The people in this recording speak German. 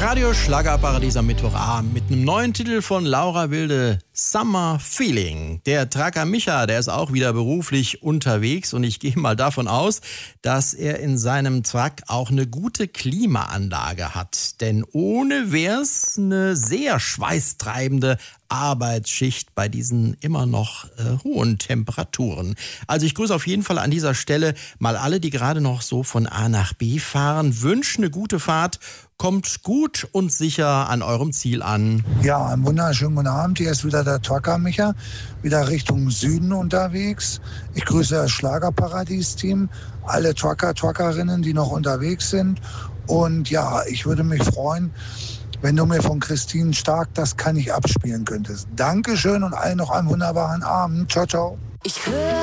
Radio Schlagerparadies am Mittwochabend mit einem neuen Titel von Laura Wilde, Summer Feeling. Der Trucker Micha, der ist auch wieder beruflich unterwegs und ich gehe mal davon aus, dass er in seinem Truck auch eine gute Klimaanlage hat. Denn ohne wär's eine sehr schweißtreibende Arbeitsschicht bei diesen immer noch hohen Temperaturen. Also ich grüße auf jeden Fall an dieser Stelle mal alle, die gerade noch so von A nach B fahren. Wünsche eine gute Fahrt. Kommt gut und sicher an eurem Ziel an. Ja, einen wunderschönen guten Abend. Hier ist wieder der Trucker Micha, wieder Richtung Süden unterwegs. Ich grüße das Schlagerparadies-Team, alle Trucker, Truckerinnen, die noch unterwegs sind. Und ja, ich würde mich freuen, wenn du mir von Christine Stark Das kann ich abspielen könntest. Dankeschön und allen noch einen wunderbaren Abend. Ciao, ciao.